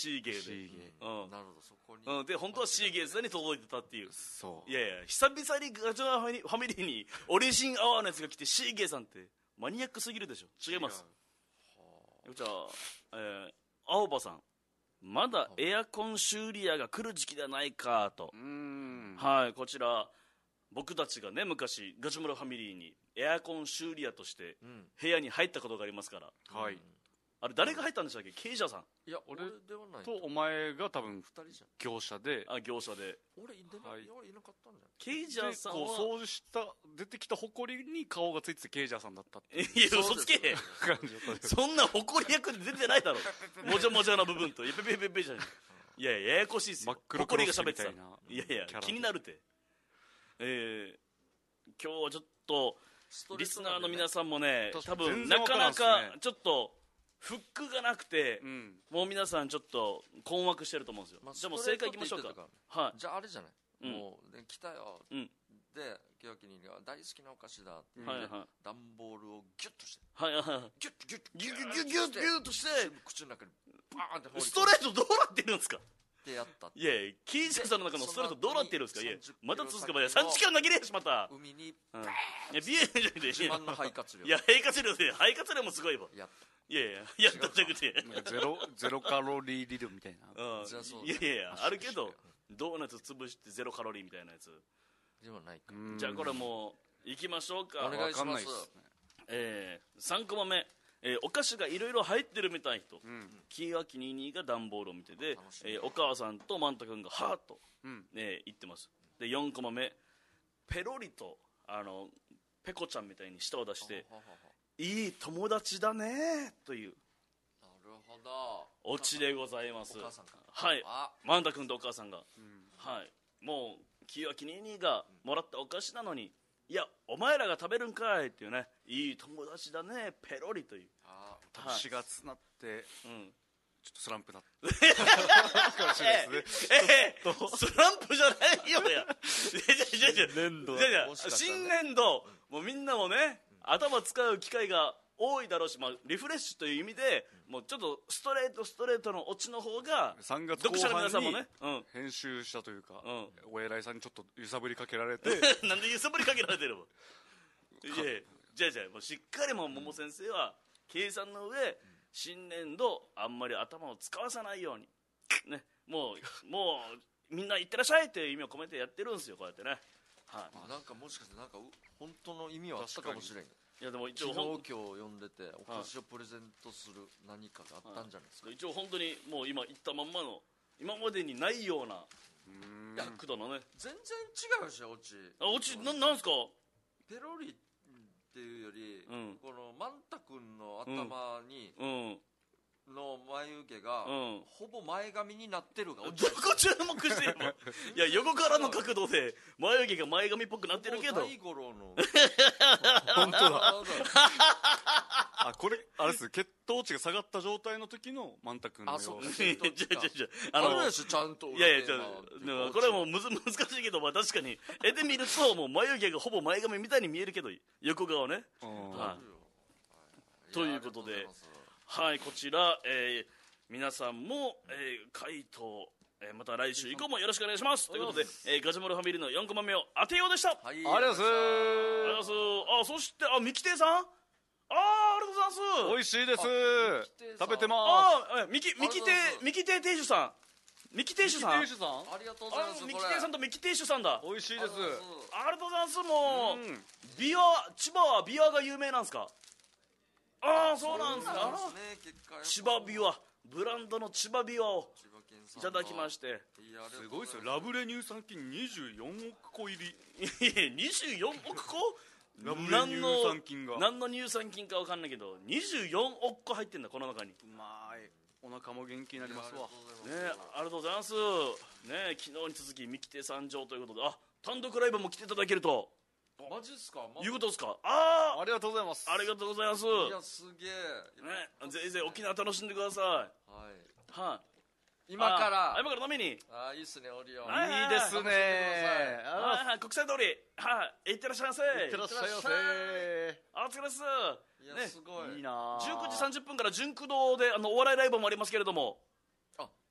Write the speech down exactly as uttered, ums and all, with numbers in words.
シーゲーで、 シーゲー、うん、 なるほど、そこに、 うん、で本当はシーゲーさんに届いてたっていう。 そういやいや久々にガチョナファミリーにオリジンアワーのやつが来てシーゲーさんってマニアックすぎるでしょ。違います。じゃあ、えー、青葉さん、まだエアコン修理屋が来る時期ではないかと。うーん、はい、こちら僕たちがね昔ガチョムラファミリーにエアコン修理屋として部屋に入ったことがありますから、 はい、 あれ誰が入ったんでしたっけ？ケイジャーさん。 いや俺ではないとお前が多分ふたりじゃん。 業者で、 あ、業者で俺いな、はい、いなかったんじゃん。 ケイジャーさんはこう掃除した出てきたホコリに顔がついててケイジャーさんだったっていう。 いや嘘つけそんなホコリ役で出てないだろもじゃもじゃな部分とペペペペじゃん。いやいやややこしいっすよ。ホコリが喋ってた。いやいや気になるって。えー、今日はちょっとリスナーの皆さんもね多分なかなかちょっとフックがなくて、うん、もう皆さんちょっと困惑してると思うんですよ、まあ、じゃあもう正解いきましょうか。 はい、じゃああれじゃない、うん、もう、ね、来たよ、うん、でケヤキニが大好きなお菓子だって、はいはい、段ボールをギュッとして、はいはいはい、ギュッギュッギュッギュッギュッギュッギュッとして口の中にバーンって放り込む。ストレートどうなってるんですかってやった。いやいやキージャーさんの中のストレートどうなってるんですか。いやまた続くばやさんじかん投げれやしまた海にバーン、いやビエンじゃなくて自慢の肺活量。いや肺活量で肺活量もすごいわ。やったいやいややったじゃなくてゼロゼロカロリー理論みたいな、うん、 いやいやいやあるけどドーナツ潰してゼロカロリーみたいなやつではないか。 じゃあこれもういきましょうか。 お願いします。 えー、さんコマ目、えー、お菓子がいろいろ入ってるみたい人、うん、キーワキニーニーが段ボールを見てで、えー、お母さんとマンタ君がハーと、うんえー、言ってます。でよんコマ目、ペロリとあのペコちゃんみたいに舌を出していい友達だねというなるほどオチでございます。 お母さんか。 はいマンタ君とお母さんが、うん、はいもうキーワキニーニーがもらったお菓子なのに、いやお前らが食べるんかいっていうね、いい友達だねペロリという。 あしがつなって、うん、ちょっとスランプだったえええスランプじゃないよや年度新年度もうみんなもね頭使う機会が多いだろうし、まあ、リフレッシュという意味でもうちょっとストレートストレートのオチの方がさんがつこう半に編集したというか、うん、お偉いさんにちょっと揺さぶりかけられてなんで揺さぶりかけられてるの。いやじゃあじゃあもうしっかりもう桃先生は計算の上新年度あんまり頭を使わさないようにね、もうもうみんな行ってらっしゃいっていう意味を込めてやってるんですよこうやってね。 はい、あなんかもしかしてなんか本当の意味はあったかもしれん。 いやでも一応昨日今日呼んでてお菓子をプレゼントする何かがあったんじゃないですか。 一応本当にもう今言ったまんまの今までにないような角度のね。 全然違うしオチ。 あオチななんすか。 ペロリっていうより、うん、このマンタ君の頭に、うんうんの眉毛が、うん、ほぼ前髪になってるがどこ注目してるのいや横からの角度で眉毛が前髪っぽくなってるけど大五郎の本当だあこれあれです血糖値が下がった状態の時のマンタ君のような。あそうじゃじゃじゃあのちゃんといやいやじゃこれはもうむず難しいけど、まあ、確かに絵で見るともう眉毛がほぼ前髪みたいに見えるけど横顔ね、はい、ということではいこちら、えー、皆さんも、えー、回答、えー、また来週以降もよろしくお願いしますということで、えー、ガジュマルファミリーのよんコマ目を当てようでした。 はい、ありがとうございます。ありがとうございます。あそしてあミキテイさんあーありがとうございます。 美味しいです食べてます。 あミキミキテイミキテイ亭主さんミキ亭主さんありがとうございます。 ミキテイさんとミキ亭主さんだ。 美味しいです。 ありがとうございます。もう、うん、ビア千葉はビアが有名なんですか。ああそうなんですか。千葉ビワブランドの千葉ビワをいただきまして、 すごいですよ。ラブレ乳酸菌にじゅうよんおくこ入り。 いやにじゅうよんおくこラブレ乳酸菌が何の乳酸菌か分かんないけどにじゅうよんおくこ入ってんだこの中に。 うまい。お腹も元気になりますわ。ねありがとうございます。ね昨日に続き三木手参上ということで、あ単独ライブも来ていただけると。 マジっすか。 いうことですか。ああありがとうございます。 ありがとうございます。いやすげえねぜひぜひ沖縄楽しんでください。はいはい今から今から飲みに。 ああいいっすねオリオン。 いいですね。 はいはい国際通りはい行ってらっしゃいませ。 行ってらっしゃいませ。 あお疲れっす。 いやすごいいいな。 じゅうくじさんじゅっぷんから純駆動であのお笑いライブもありますけれども。 あ